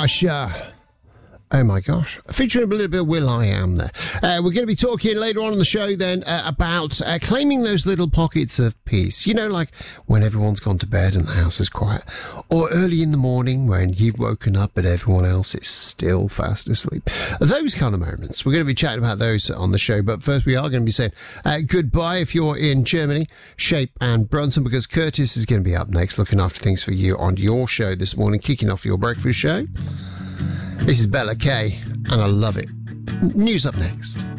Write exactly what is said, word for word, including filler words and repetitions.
gosh. Uh, oh, my gosh. Featuring a little bit of will.i.am there. Uh, we're going to be talking later on in the show then uh, about uh, claiming those little pockets of peace. You know, like when everyone's gone to bed and the house is quiet. Or early in the morning when you've woken up but everyone else is still fast asleep. Those kind of moments. We're going to be chatting about those on the show. But first we are going to be saying uh, goodbye if you're in Germany, Shape and Brunson, because Curtis is going to be up next looking after things for you on your show this morning, kicking off your breakfast show. This is Bella Kay, and I love it. News up next.